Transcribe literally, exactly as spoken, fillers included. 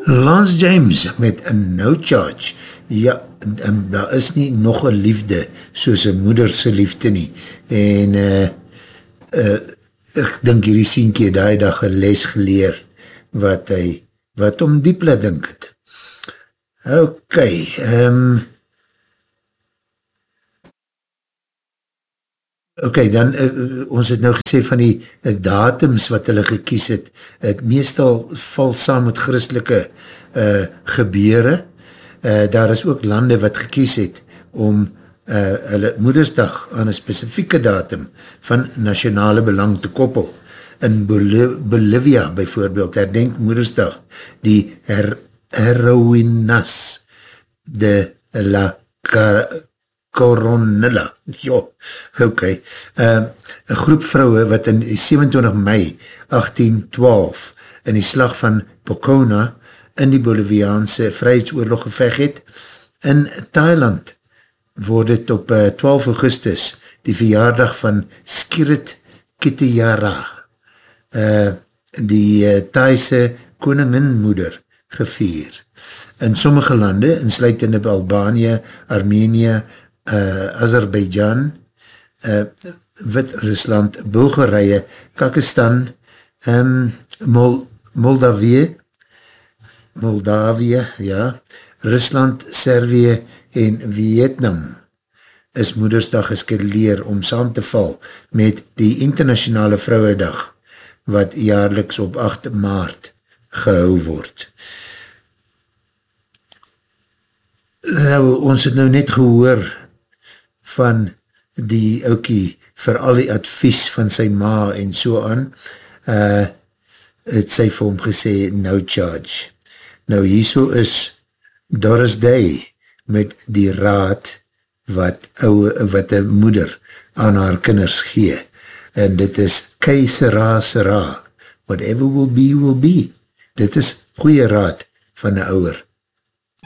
Lance James met No Charge. Ja, um, daar is nie nog een liefde soos een moederse liefde nie. En uh, uh, ek dink hierdie sienkie daai dag een les geleer wat hy, wat om diep laat dink het. Ok, um, ok, dan, uh, ons het nou gesê van die uh, datums wat hulle gekies het, het meestal val saam met christelike uh, gebeure. Uh, daar is ook lande wat gekies het om uh, hulle Moedersdag aan een spesifieke datum van nationale belang te koppel. In Bol- Bolivia bijvoorbeeld herdenk Moedersdag die her heroïnas de la Car Coronilla. Jo, ok. Uh, een groep vrouwe wat in sewenentwintig mei achttien twaalf in die slag van Pocona in die Boliviaanse vryheidsoorlog geveg het. In Thailand word het op uh, twaalf augustus die verjaardag van Skirit Kitayara, uh, die uh, Thaise koninginmoeder, gevier. In sommige lande, insluitende Albanië, Armenië, uh, Azerbaijan, uh, Wit-Rusland, Bulgarije, Kakistan, um, Mol Moldavië, Moldavië, ja, Rusland, Servië en Vietnam is Moedersdag geskeduleer om saam te val met die Internationale Vrouwedag wat jaarliks op agt maart gehou word. Nou, ons het nou net gehoor van die oukie vir al die advies van sy ma en so aan, uh, het sy vir hom gesê, no charge. Nou, hierso is Doris Day met die raad wat, ouwe, wat een moeder aan haar kinders gee. En dit is kei sera sera, whatever will be, will be. Dit is goeie raad van een ouwer